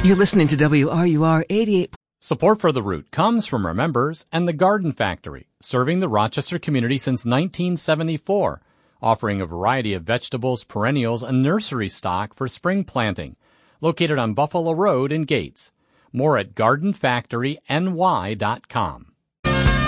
You're listening to WRUR 88. Support for The Root comes from our members and the Garden Factory, serving the Rochester community since 1974, offering a variety of vegetables, perennials, and nursery stock for spring planting. Located on Buffalo Road in Gates. More at gardenfactoryny.com.